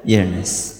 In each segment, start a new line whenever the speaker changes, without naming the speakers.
illness.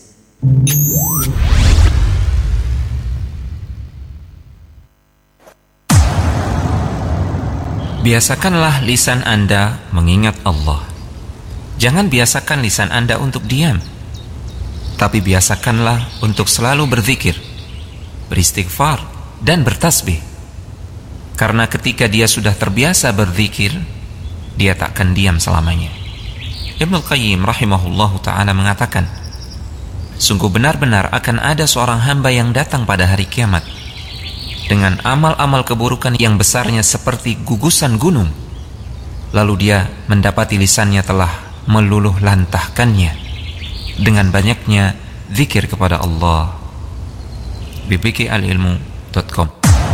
Biasakanlah lisan Anda mengingat Allah. Jangan biasakan lisan Anda untuk diam, tapi biasakanlah untuk selalu berzikir, beristighfar, dan bertasbih. Karena ketika dia sudah terbiasa berzikir, dia takkan diam selamanya. Ibnu Qayyim rahimahullahu ta'ala mengatakan, sungguh benar-benar akan ada seorang hamba yang datang pada hari kiamat dengan amal-amal keburukan yang besarnya seperti gugusan gunung, lalu dia mendapati lisannya telah meluluh lantahkannya dengan banyaknya zikir kepada Allah. bbkalilmu.com.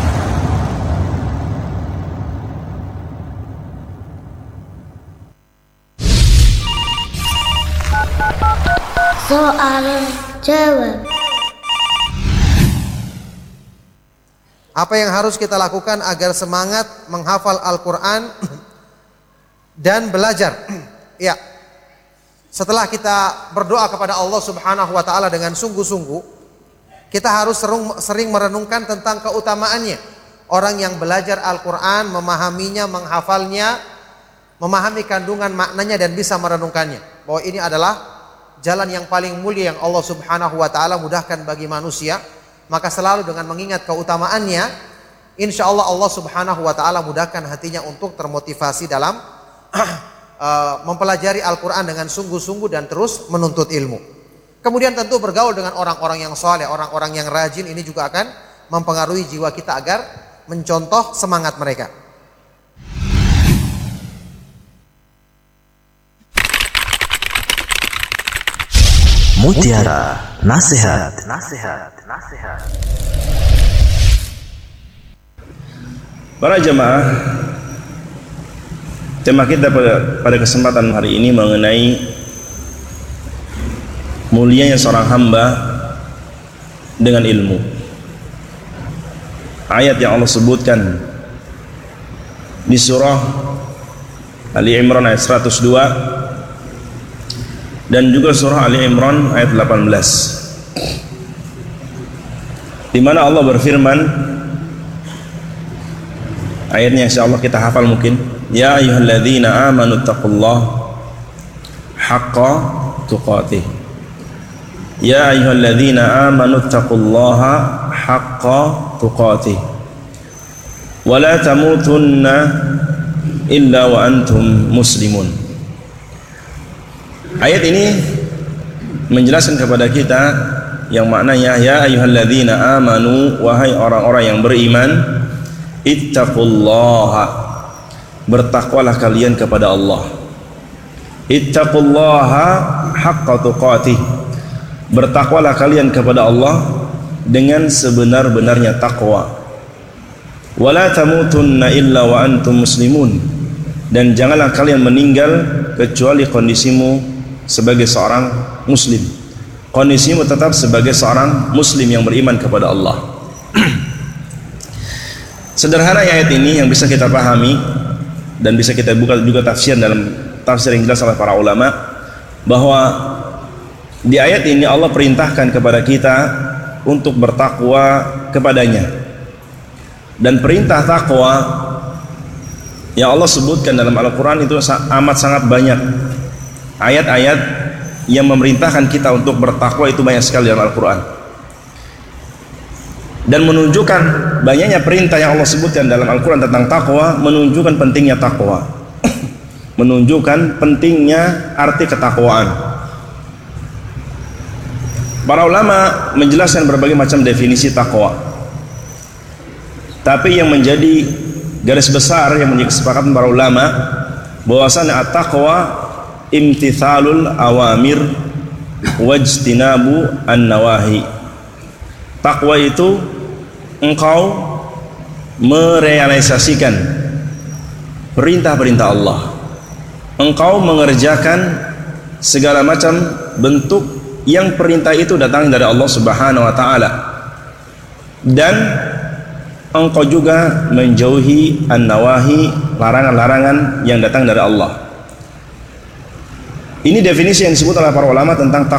Soal jawab.
Apa yang harus kita lakukan agar semangat menghafal Al-Quran dan belajar? Ya, setelah kita berdoa kepada Allah Subhanahu wa Ta'ala dengan sungguh-sungguh, kita harus sering merenungkan tentang keutamaannya. Orang yang belajar Al-Quran, memahaminya, menghafalnya, memahami kandungan maknanya dan bisa merenungkannya, bahwa ini adalah jalan yang paling mulia yang Allah Subhanahu wa Ta'ala mudahkan bagi manusia. Maka selalu dengan mengingat keutamaannya, insya Allah Allah Subhanahu wa Ta'ala mudahkan hatinya untuk termotivasi dalam mempelajari Al-Quran dengan sungguh-sungguh dan terus menuntut ilmu. Kemudian tentu bergaul dengan orang-orang yang soleh, orang-orang yang rajin, ini juga akan mempengaruhi jiwa kita agar mencontoh semangat mereka.
Mutiara Nasihat.
Para jemaah, tema kita pada kesempatan hari ini mengenai mulianya seorang hamba dengan ilmu. Ayat yang Allah sebutkan di surah Ali Imran ayat 102 dan juga surah Ali Imran ayat 18, di mana Allah berfirman, ayatnya insyaallah kita hafal mungkin, ya ayyuhalladzina amanu taqullaha haqqa tuqatih. Ya ayyuhalladzina amanu taqullaha haqqa tuqatih wa la tamutunna illa wa antum muslimun. Ayat ini menjelaskan kepada kita yang maknanya, ya ayyuhalladzina amanu, wahai orang-orang yang beriman, ittaqullaha, bertakwalah kalian kepada Allah. Ittaqullaha haqqa tuqatih, bertakwalah kalian kepada Allah dengan sebenar-benarnya takwa. Wala tamutunna illa wa antum muslimun, dan janganlah kalian meninggal kecuali kondisimu sebagai seorang muslim. Kondisimu tetap sebagai seorang muslim yang beriman kepada Allah. Sederhana ayat ini yang bisa kita pahami dan bisa kita buka juga tafsir dalam tafsir yang jelas oleh para ulama, bahwa di ayat ini Allah perintahkan kepada kita untuk bertakwa kepadanya. Dan perintah takwa yang Allah sebutkan dalam Al-Quran itu amat sangat banyak. Ayat-ayat yang memerintahkan kita untuk bertakwa itu banyak sekali dalam Al-Quran, dan menunjukkan banyaknya perintah yang Allah sebutkan dalam Al-Quran tentang takwa, menunjukkan pentingnya takwa, menunjukkan pentingnya arti ketakwaan. Para ulama menjelaskan berbagai macam definisi takwa, tapi yang menjadi garis besar yang menjadi kesepakatan para ulama bahwasanya at-taqwa imtithalul awamir wajtinabu an-nawahi. Takwa itu engkau merealisasikan perintah-perintah Allah, engkau mengerjakan segala macam bentuk yang perintah itu datang dari Allah Subhanahu wa Ta'ala, dan engkau juga menjauhi an-nawahi, larangan-larangan yang datang dari Allah. Ini definisi yang disebut oleh para ulama tentang